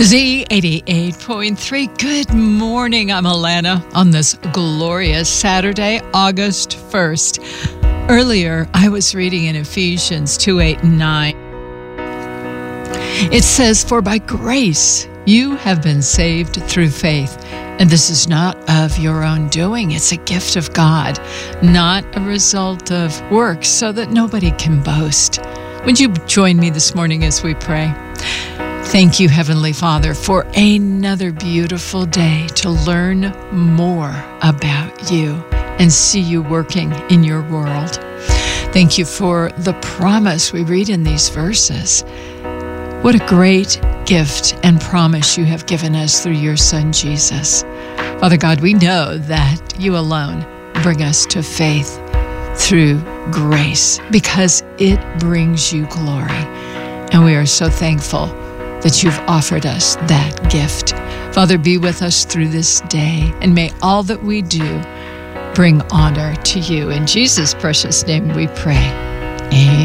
Z88.3. Good morning. I'm Alana on this glorious Saturday, August 1st. Earlier, I was reading in Ephesians 2:8-9. It says, "For by grace you have been saved through faith, and this is not of your own doing. It's a gift of God, not a result of works, so that nobody can boast." Would you join me this morning as we pray? Thank you, Heavenly Father, for another beautiful day to learn more about you and see you working in your world. Thank you for the promise we read in these verses. What a great gift and promise you have given us through your Son, Jesus. Father God, we know that you alone bring us to faith through grace because it brings you glory. And we are so thankful that you've offered us that gift. Father, be with us through this day, and may all that we do bring honor to you. In Jesus' precious name we pray. Amen.